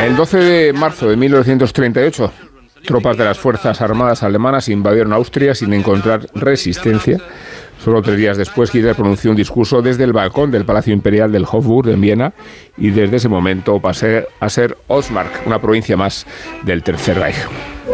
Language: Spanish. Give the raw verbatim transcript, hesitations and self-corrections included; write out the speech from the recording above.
El doce de marzo de mil novecientos treinta y ocho, tropas de las Fuerzas Armadas alemanas invadieron Austria sin encontrar resistencia. Solo tres días después, Hitler pronunció un discurso desde el balcón del Palacio Imperial del Hofburg en Viena y desde ese momento pasó a ser Ostmark, una provincia más del Tercer Reich.